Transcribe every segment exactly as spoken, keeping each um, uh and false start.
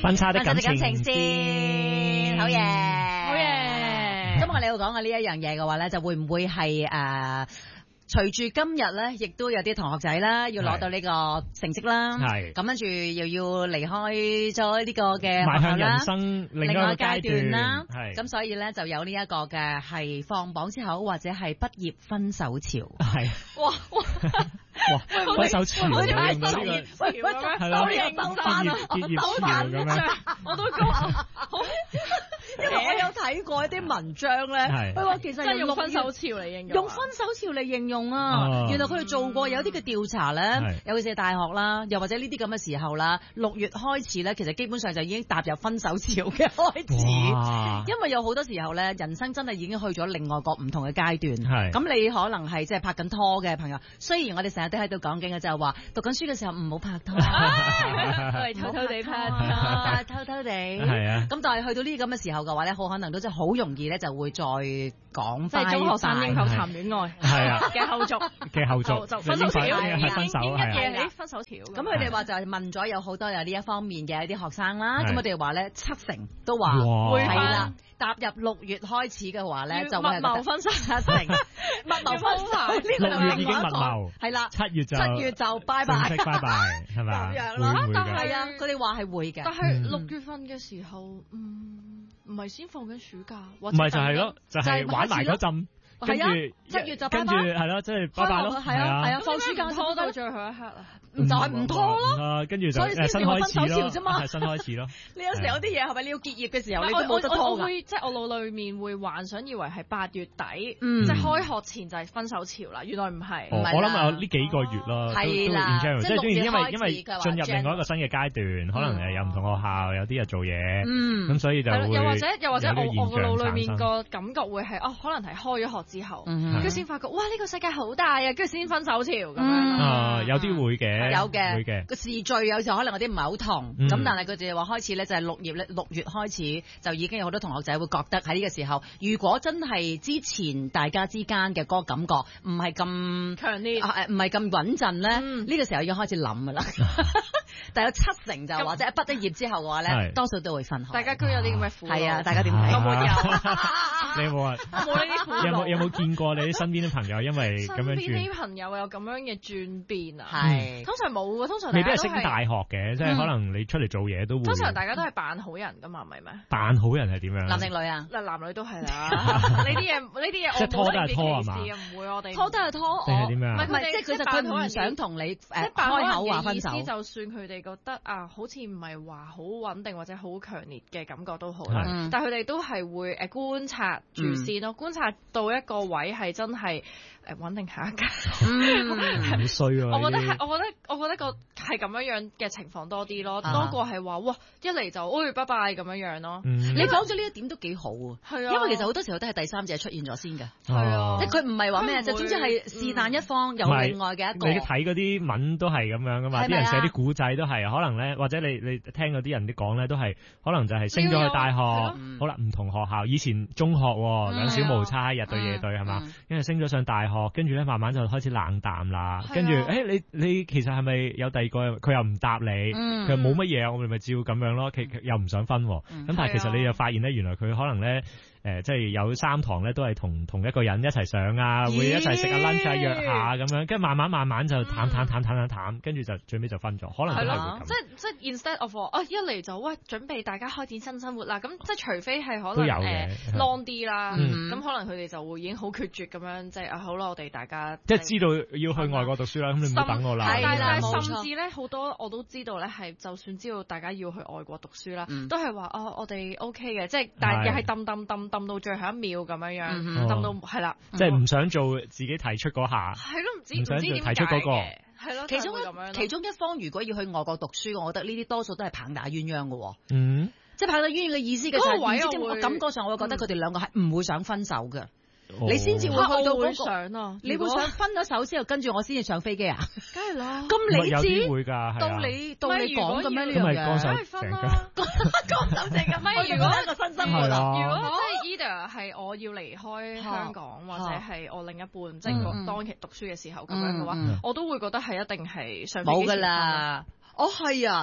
分叉的感情先，好嘢， 好嘢。 咁我哋要講嘅呢一樣嘢嘅話咧，就會唔會係誒？隨住今日咧，亦都有啲同學仔啦，要攞到呢個成績啦，係咁跟住又要離開咗呢個嘅邁向學校啦， 人生另一個階段啦， 係咁所以咧就有呢一個嘅係放榜之後或者係畢業分手潮， 係哇哇哇分手潮， 喂喂呢個喂喂， 係咯， 又收翻啊， 結業潮咁樣， 我都講好。 因為我有睇過一啲文章咧，佢話其實用，用分手潮嚟形容， 用分手潮嚟形容啊！哦、原來佢哋做過有啲嘅調查咧，尤其是大學啦，又或者呢啲咁嘅時候啦，六月開始咧，其實基本上就已經踏入分手潮嘅開始。因為有好多時候咧，人生真係已經去咗另外個唔同嘅階段。咁你可能係即係拍緊拖嘅朋友，雖然我哋成日都喺度講緊嘅就係話讀緊書嘅時候唔好拍拖， 係偷偷地拍拖， 偷偷地。 係啊。 咁但係去到呢啲咁嘅時候嘅話咧，好可能都真係好容易咧，就會再講翻。 即係中學生應否談戀愛係啊嘅後續嘅後續就分手潮， 係分手係分手潮。 咁佢哋話就係問咗有好多有呢一方面嘅一啲學生啦，咁我哋話咧七成都話會係啦。踏入六月開始嘅話咧，就會密謀分手七成，密謀分手。 六月已經密謀， 係啦， 七月就七月就拜拜， 正式拜拜係咪？ 咁樣啦，但係啊，佢哋話係會嘅。 但係六月份嘅時候，嗯，唔係先放緊暑假，唔係就係咯，就係玩埋嗰陣。跟住七月就跟住係咯，即係拜拜咯， 係啊係啊，放暑假拖到最後一刻啊， 就係唔拖咯， 跟住就所以先新開始咯， 啫嘛， 係新開始咯。 你有時有啲嘢係咪你要結業嘅時候，你都冇得拖㗎。 我會即係我腦裡面會幻想以為係八月底，即係開學前就係分手潮啦。原來唔係， 我諗有呢幾個月咯， 係啦， 即係總然因為因為進入另外一個新嘅階段，可能誒有唔同學校，有啲人做嘢，咁所以就會又或者又或者我我個腦裡面個感覺會係哦，可能係開咗學之後。跟住先發覺，哇！呢、這個世界好大啊，跟住先分手潮咁樣。 嗯、啊，有啲會嘅， 有嘅， 會嘅。 個時序有時候可能有啲唔係好同，咁、嗯、但係佢哋話開始咧就係六月咧，六月開始就已經有好多同學仔會覺得喺呢個時候，如果真係之前大家之間嘅嗰個感覺唔係咁強烈， 誒唔係咁穩陣咧，呢、嗯、個時候已經開始諗噶啦。但有七成就或者畢咗業之後嘅話咧，多數都會分學。 大家居有啲咁嘅苦惱。 係啊，大家點睇？ 我冇有。 你有冇啊？ 我冇呢啲苦惱。 有冇有冇見過你啲身邊啲朋友因為咁樣轉？身邊啲朋友有咁樣嘅轉變啊？ 係。 通常冇嘅，通常未必係升大學嘅，即係可能你出嚟做嘢都會。 通常大家都係扮好人㗎嘛，唔係咩？ 扮好人係點樣？ 男定女啊？ 嗱，男女都係啦。呢啲嘢，呢啲嘢， 即係拖都係拖係嘛？ 唔會我哋拖都係拖。 定係點樣？ 唔係，即係其實佢唔想同你誒開口話分手。 就算佢哋覺得啊，好似唔係話好穩定或者好強烈嘅感覺都好啦，嗯、但係佢哋都係會誒觀察住先咯，嗯、觀察到一個位係真係誒穩定下一間， 好衰啊！ 我覺得係，我覺得我覺得個係咁樣樣嘅情況多啲咯，啊、多過係話哇一嚟就誒拜拜咁樣樣咯。 嗯、 你講咗呢一點都幾好啊， 係啊， 因為其實好多時候都係第三者出現咗先嘅， 係啊， 即係佢唔係話咩，就總之係是但一方有另外嘅一個。 你睇嗰啲文都係咁樣噶嘛，啲人寫啲古仔都係可能咧，或者你你聽嗰啲人啲講咧，都係可能就係升咗去大學，好啦，唔同學校，以前中學兩小無猜，日對夜對係嘛，跟住升咗上大學，跟住咧慢慢就開始冷淡啦，跟住誒你你其實係咪有第二個？佢又唔答你，佢又冇乜嘢，我哋咪照咁樣咯，其又唔想分，咁但係其實你又發現咧，原來佢可能咧。誒，即係有三堂咧，都係同同一個人一齊上啊，會一齊食下 lunch 啊，約下咁樣，跟住慢慢慢慢就淡淡淡淡淡淡，跟住就最尾就分咗，可能都係會咁。 即係即係 instead of 哦一嚟就喂準備大家開展新生活啦，咁即係除非係可能誒 long 啲啦，咁可能佢哋就會已經好決絕咁樣，即係啊好啦，我哋大家即係知道要去外國讀書啦，咁你唔好等我啦。 係啦，甚至咧好多我都知道咧，係就算知道大家要去外國讀書啦，都係話哦我哋 OK 嘅，即係但係又係揼揼揼揼到最後一秒。咁樣樣，等到係啦， 即係唔想做自己提出嗰下， 係咯，唔知唔想提出嗰個， 係咯。 其中一其中一方如果要去外國讀書，我覺得呢啲多數都係棒打鴛鴦嘅。 嗯， 即係棒打鴛鴦嘅意思嘅就係，我感覺上我會覺得佢哋兩個係唔會想分手嘅。你先至會去到嗰個，你會想分咗手之後，跟住我先至上飛機啊？ 梗係啦， 咁理智會㗎， 到你到你講嘅咩呢樣嘢？ 歌手成家， 歌手成家咪？如果一個新生活啦， 如果即係 either 係我要離開香港，或者係我另一半，即係我當期讀書嘅時候咁樣嘅話，我都會覺得係一定係上飛機。 冇㗎啦。哦，係啊， 一定唔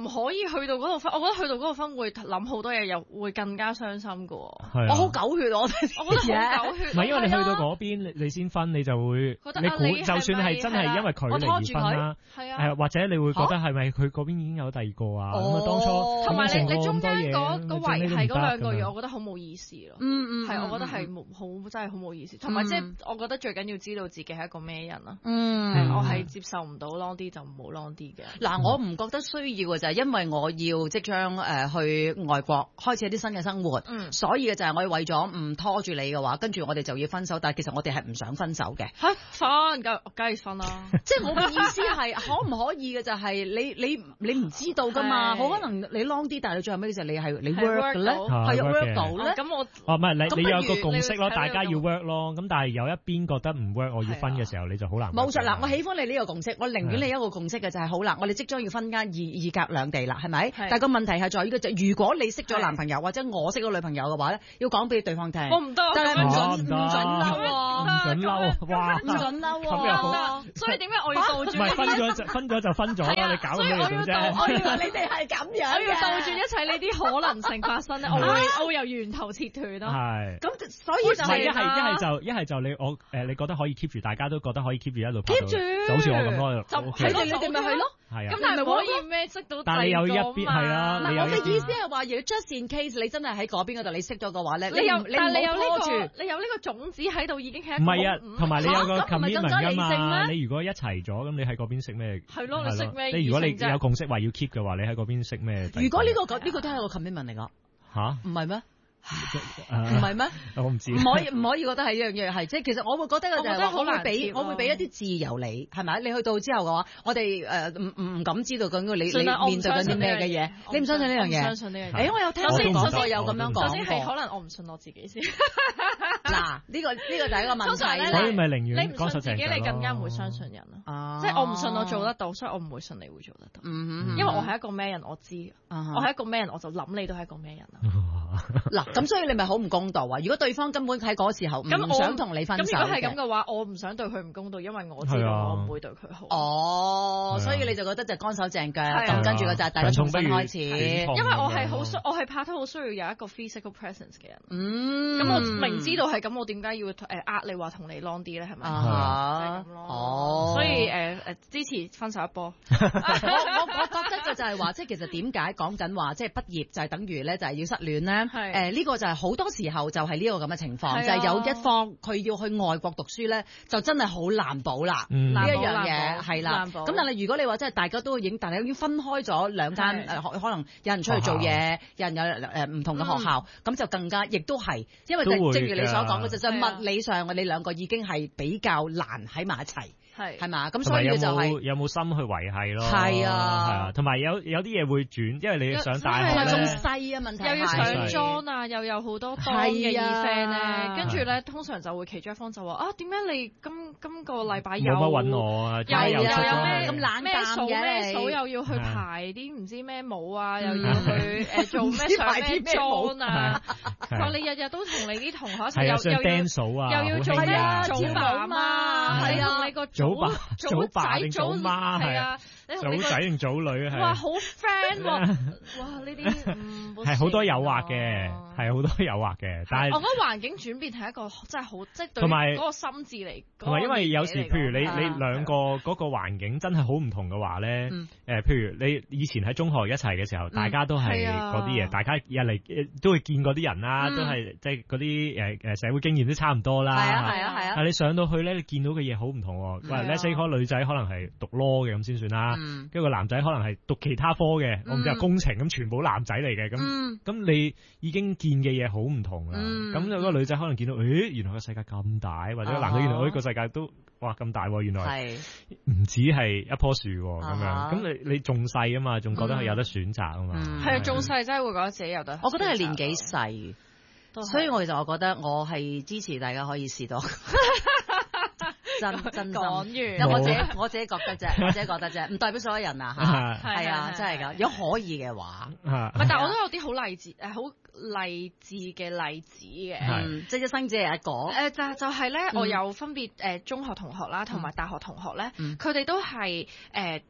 可以去到嗰度分，我覺得去到嗰度分會諗好多嘢，又會更加傷心㗎喎。 我好狗血，我我覺得好狗血。 唔係因為你去到嗰邊，你你先分，你就會你估，就算係真係因為佢嚟而分啦，係或者你會覺得係咪佢嗰邊已經有第二個啊？咁啊，當初同埋你你中間嗰個維係嗰兩個月，我覺得好冇意思咯。 嗯嗯， 係，我覺得係冇好真係好冇意思。同埋即係我覺得最緊要知道自己係一個咩人啦。 嗯， 我係接受唔到 long 啲就唔好 long 啲嘅。 嗱，我唔覺得需要嘅就係因為我要即將誒去外國開始一啲新嘅生活， 嗯， 所以嘅就係我要為咗唔拖住你嘅話，跟住我哋就要分手。但係其實我哋係唔想分手嘅。 嚇，分梗梗係分啦。 即係我嘅意思係可唔可以嘅就係你你你唔知道㗎嘛，好可能你 long 啲，但係你最後尾嘅時候你係你 work 嘅咧，係 work 到咧。 咁我哦唔係你你有個共識咯，大家要 work 咯。咁但係有一邊覺得唔 work，我要分嘅時候你就好難。 冇錯啦，我喜歡你呢個共識，我寧願你一個共識嘅就係好啦，我哋即將要分家，異異隔兩地啦，係咪？但係個問題係在於就如果你識咗男朋友或者我識咗女朋友嘅話咧，要講俾對方聽。 我唔得， 但係唔準唔準嬲喎， 唔準嬲，哇！ 唔準嬲喎， 咁又好。 所以點解我要倒轉？ 唔係分咗就分咗就分咗啦，你搞咁咩做啫？ 我以為你哋係咁樣， 我要倒轉一切呢啲可能性發生咧，我會我會由源頭切斷咯。 係。 咁所以就係一係一係就一係就你我誒，你覺得可以 keep 住，大家都覺得可以 keep 住一路 keep 住， 就好似我咁咯。 就係咯，你哋咪係咯。 係啊。 咁但係可以咩識到？ 但係你有一邊係啦。 嗱，我嘅意思係話，如果 just in case 你真係喺嗰邊嗰度，你識咗嘅話咧， 你有但係你有呢個你有呢個種子喺度已經係一個。 唔係啊，同埋你有個 commitment 㗎嘛。你如果一齊咗，咁你喺嗰邊識咩？ 係咯，你識咩？ 你如果你有共識話要 keep 嘅話，你喺嗰邊識咩？ 如果呢個呢個都係一個 commitment 嚟㗎。吓？唔係咩？唔係咩？ 我唔知。 唔可以唔可以覺得係一樣嘢係，即係其實我會覺得嘅就係話，我會俾我會俾一啲自由你，係咪？你去到之後嘅話，我哋誒唔唔唔敢知道究竟你你面對緊啲咩嘅嘢？你唔相信呢樣嘢？ 相信呢樣嘢。誒，我有聽過我有咁樣講。 首先係可能我唔信我自己先。 嗱，呢個呢個就係一個問題。 所以咪寧願你唔信自己，你更加唔會相信人咯。即係我唔信我做得到，所以我唔會信你會做得到。因為我係一個咩人，我知。我係一個咩人，我就諗你都係一個咩人啦。 嗱，咁所以你咪好唔公道啊！如果對方根本喺嗰時候唔想同你分手， 咁如果係咁嘅話，我唔想對佢唔公道，因為我知道我唔會對佢好。 哦，所以你就覺得就乾手淨腳，咁跟住個就大家重新開始。因為我係好需，我係拍拖好需要有一個 physical presence 嘅人。嗯，咁我明知道係咁，我點解要誒呃你話同你 long 啲咧？係咪？係咁咯。哦，所以誒誒支持分手一波。 我我我覺得嘅就係話，即係其實點解講緊話，即係畢業就係等於咧，就係要失戀咧。係誒呢個就係好多時候就係呢個咁嘅情況，就係有一方佢要去外國讀書咧，就真係好難保啦。呢一樣嘢係啦。咁但係如果你話真係大家都已經，但係已經分開咗兩間誒，可能有人出去做嘢，有人有誒唔同嘅學校，咁就更加亦都係，因為就正如你所講嘅，就就物理上我哋兩個已經係比較難喺埋一齊。係係嘛，咁所以就係有冇心去維繫咯？ 係啊， 係啊，同埋有有啲嘢會轉，因為你上大學咧， 仲細啊問題， 又要上妝啊，又有好多當嘅 friend 咧，跟住咧通常就會其中一方就話啊，點解你今今個禮拜又冇乜揾我啊？ 又又有咩咁冷咩數咩數，又要去排啲唔知咩舞啊，又要去誒做咩上咩妝啊？話你日日都同你啲同學一齊，又又要又要做咩組爸嘛？係啊，你個組爸、組爸定組媽係啊？組仔定組女係？ 哇，好 friend 喎！哇，呢啲係好多誘惑嘅，係好多誘惑嘅。但係我覺得環境轉變係一個真係好，即係對嗰個心智嚟。 同埋因為有時，譬如你你兩個嗰個環境真係好唔同嘅話咧，誒，譬如你以前喺中學一齊嘅時候，大家都係嗰啲嘢，大家入嚟都會見嗰啲人啦，都係即係嗰啲誒誒社會經驗都差唔多啦。 係啊係啊係啊！ 但係你上到去咧，你見到嘅嘢好唔同。喂，呢四個女仔可能係讀 law 嘅咁先算啦，跟住個男仔可能係讀其他科嘅，我唔知係工程咁，全部男仔嚟嘅咁，咁你已經見嘅嘢好唔同啦。咁有個女仔可能見到，誒，原來個世界咁大，或者個男仔見到，誒，個世界都哇咁大，原來唔止係一棵樹咁樣。咁你你仲細啊嘛，仲覺得係有得選擇啊嘛。 係啊，仲細真係會覺得自己有得。 我覺得係年紀細，所以我其實我覺得我係支持大家可以試到。真真講完，我自己我自己覺得啫，我自己覺得啫，唔代表所有人啊嚇，係啊，真係㗎。如果可以嘅話， 唔係，但係我都有啲好勵志誒，好勵志嘅例子嘅， 即係一生只係一個。 誒就就係咧，我有分別誒中學同學啦，同埋大學同學咧，佢哋都係誒。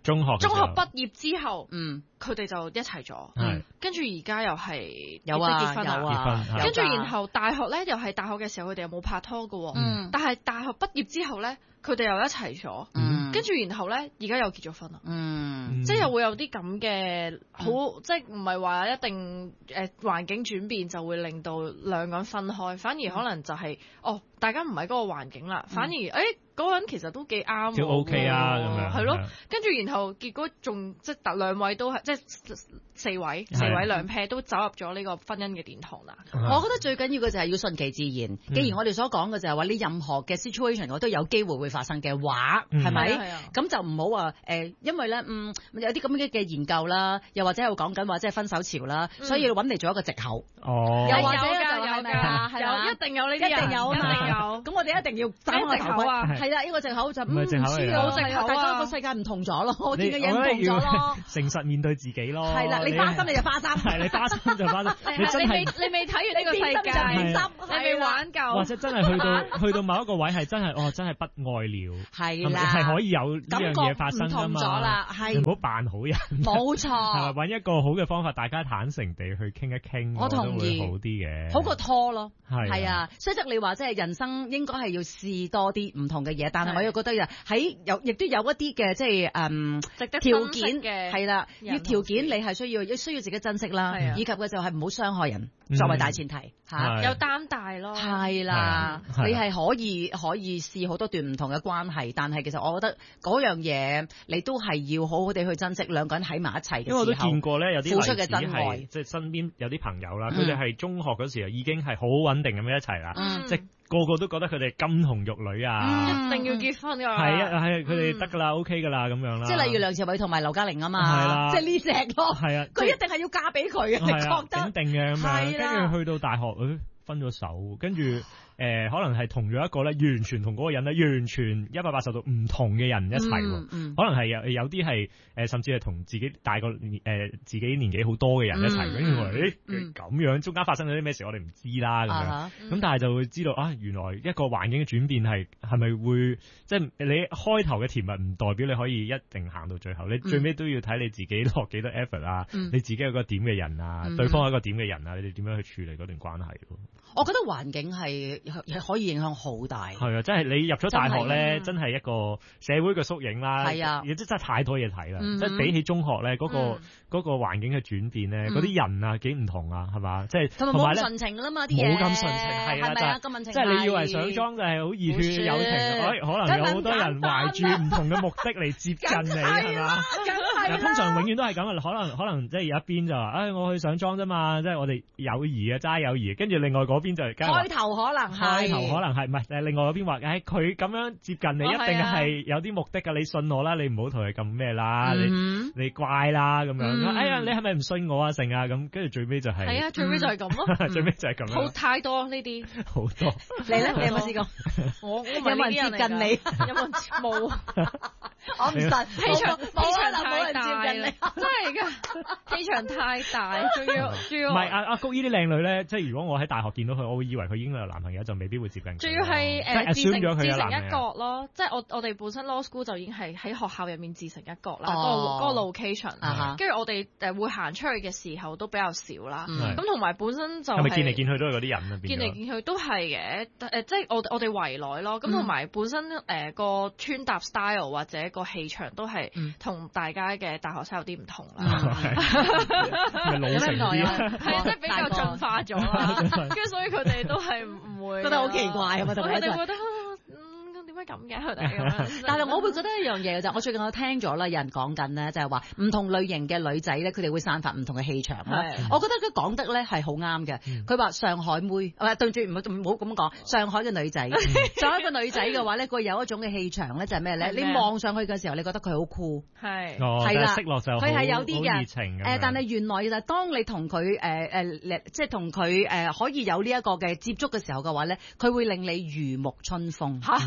中學中學畢業之後， 嗯， 佢哋就一齊咗， 係跟住而家又係有啊結婚有啊， 跟住然後大學咧又係大學嘅時候，佢哋又冇拍拖㗎喎， 嗯， 但係大學畢業之後咧，佢哋又一齊咗， 嗯， 跟住然後咧而家又結咗婚啦， 嗯， 即係又會有啲咁嘅好，即係唔係話一定誒環境轉變就會令到兩個人分開，反而可能就係哦大家唔喺嗰個環境啦，反而誒嗰個人其實都幾啱， 都 OK 啊咁樣， 係咯，跟住然後結果仲即係兩位都係即係四位四位兩 pair 都走入咗呢個婚姻嘅殿堂啦。 我覺得最緊要嘅就係要順其自然。既然我哋所講嘅就係話，你任何嘅 situation 我都有機會會發生嘅話，係咪？咁就唔好話誒，因為咧嗯有啲咁嘅嘅研究啦，又或者係講緊話即係分手潮啦，所以要揾嚟做一個藉口。 哦， 又或者就係咪啊？有一定有呢啲人， 一定有一定有。 咁我哋一定要打開頭盔啊！係啦，呢個藉口就唔知啊，大家個世界唔同咗咯，我見嘅嘢唔同咗咯。 誠實面對自己咯。 係啦，你花心你就花心， 係你花心就花心。你真係你未睇完呢個世界，你未玩夠， 或者真係去到去到某一個位係真係哦，真係不愛了。 係啦， 係可以有呢樣嘢發生㗎嘛。係唔好扮好人。 冇錯。 係揾一個好嘅方法，大家坦誠地去傾一傾， 我同意， 都會好啲嘅。 好過拖咯。 係係啊，所以即係你話即係人生應該係要試多啲唔同嘅嘢，但係我又覺得啊喺有亦都有一啲嘅即係誒條件嘅係啦，要條件你係需要需要自己珍惜啦，以及嘅就係唔好傷害人作為大前提嚇， 有擔大咯， 係啦，你係可以可以試好多段唔同嘅關係，但係其實我覺得嗰樣嘢你都係要好好地去珍惜兩個人喺埋一齊嘅時候， 因為我都見過咧有啲付出嘅真愛， 即係身邊有啲朋友啦，佢哋係中學嗰時候已經係好穩定咁樣一齊啦，即係個個都覺得佢哋金童玉女啊， 一定要結婚㗎， 係啊係，佢哋得㗎啦 OK 㗎啦咁樣啦， 即係例如梁朝偉同埋劉嘉玲啊嘛， 係啦， 即係呢隻咯， 係啊， 佢一定係要嫁俾佢嘅，你覺得整定嘅咁樣，跟住去到大學，誒分咗手，跟住。誒、呃、可能係同咗一個咧，完全同嗰個人咧，完全一百八十度唔同嘅人一齊喎。嗯嗯、可能係有有啲係誒，甚至係同自己大個誒、呃、自己年紀好多嘅人一齊。跟住我誒咁樣，中間發生咗啲咩事，我哋唔知啦咁樣。咁、嗯、但係就會知道啊，原來一個環境嘅轉變係係咪會即係你開頭嘅甜蜜唔代表你可以一定行到最後，你最尾都要睇你自己落幾多 effort 啊，嗯、你自己係個點嘅人啊，嗯、對方係一個點嘅人啊，你哋點樣去處理嗰段關係？ 我覺得環境係可以影響好大。 係啊，即係你入咗大學咧，真係一個社會嘅縮影啦。 係啊， 亦都真係太多嘢睇啦。即係比起中學咧，嗰個嗰個環境嘅轉變咧，嗰啲人啊幾唔同啊，係嘛？即係同埋咧， 冇咁純情啦嘛啲嘢， 冇咁純情係啦，就即係你以為上莊就係好熱血友情，可能有好多人懷住唔同嘅目的嚟接近你係嘛？通常永遠都係咁啊，可能可能即係有一邊就話，唉，我去上莊啫嘛，即係我哋友誼啊，齋友誼，跟住另外嗰邊就開頭可能係， 開頭可能係，唔係誒？另外嗰邊話，唉，佢咁樣接近你，一定係有啲目的㗎。你信我啦，你唔好同佢咁咩啦，你你乖啦咁樣。哎呀，你係咪唔信我啊？成啊咁，跟住最尾就係， 係啊，最尾就係咁咯。最尾就係咁樣。 好太多呢啲， 好多。 你咧，你有冇試過？ 我有冇人接近你？ 有冇冇？ 我唔信， 氣場氣場太大啦， 真係㗎，氣場太大，仲要仲要。 唔係阿阿谷呢啲靚女咧，即係如果我喺大學見到佢，我會以為佢已經有男朋友，就未必會接近佢。 仲要係誒自成自成一角咯，即係我我哋本身 law school 就已經係喺學校入面自成一角啦，嗰個嗰個 location。跟住我哋誒會行出去嘅時候都比較少啦。咁同埋本身就係咪見嚟見去都係嗰啲人啊？ 見嚟見去都係嘅，誒即係我我哋圍內咯。咁同埋本身誒個穿搭 style 或者個氣場都係同大家嘅大學生有啲唔同啦。 係老成啲啊， 係即係比較進化咗啦。跟住所以佢哋都係唔會覺得好奇怪啊嘛，佢哋覺得嗯點解咁嘅佢哋咁樣？ 但係我會覺得一樣嘢就係我最近我聽咗啦，有人講緊咧就係話唔同類型嘅女仔咧，佢哋會散發唔同嘅氣場啦。我覺得佢講得咧係好啱嘅。佢話上海妹，唔係對住唔好唔好咁講，上海嘅女仔，上海嘅女仔嘅話咧，佢有一種嘅氣場咧就係咩咧？你望上去嘅時候，你覺得佢好酷， 係係啦， 佢係有啲嘅熱情誒，但係原來就係當你同佢誒誒即係同佢誒可以有呢一個嘅接觸嘅時候嘅話咧，佢會令你如沐春風嚇。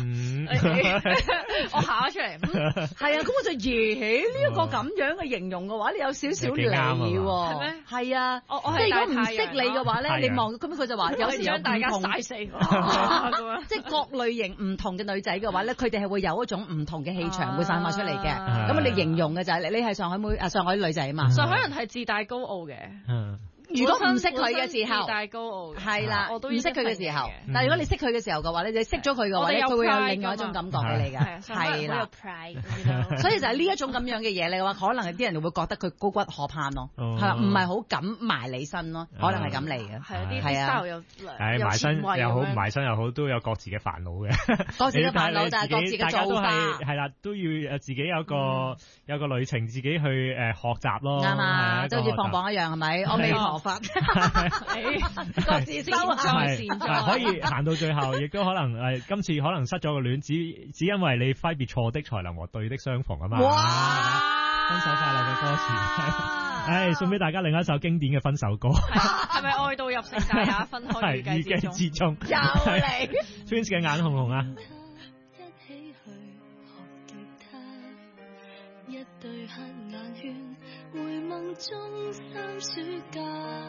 我考咗出嚟， 係啊，咁我就耶呢一個咁樣嘅形容嘅話，你有少少理喎，係咩？係啊，我我即係如果唔識你嘅話咧，你望咁佢就話有時有大家晒死我， 即係各類型唔同嘅女仔嘅話咧，佢哋係會有一種唔同嘅氣場會散發出嚟嘅。咁你形容嘅就係你你係上海妹啊，上海女仔啊嘛， 上海人係自大高傲嘅。 如果唔識佢嘅時候， 自大高傲係啦， 我都唔識佢嘅時候。但係如果你識佢嘅時候嘅話咧，你識咗佢嘅話咧，佢會有另外一種感覺俾你嘅，係啦。所以就係呢一種咁樣嘅嘢咧，話可能係啲人會覺得佢高骨可攀咯，係啦，唔係好敢埋你身咯，可能係咁嚟嘅。 係啊，啲 style 又係埋身又好，唔埋身又好，都有各自嘅煩惱嘅。 各自嘅煩惱，但係各自嘅做法係啦，都要誒自己有個有個旅程，自己去誒學習咯。 啱啊，即係好似放榜一樣，係咪？我未學法。各自善在善在， 可以行到最後，亦都可能誒，今次可能失咗個戀，只只因為你揮別錯的才能和對的相逢啊嘛！ 哇！ 分手快樂嘅歌詞，誒，送俾大家另一首經典嘅分手歌， 係咪愛到入城大也分開預計之中？ 又嚟 Twins 嘅眼紅紅啊！ 一起去學吉他，一對黑眼圈，回夢中三暑假。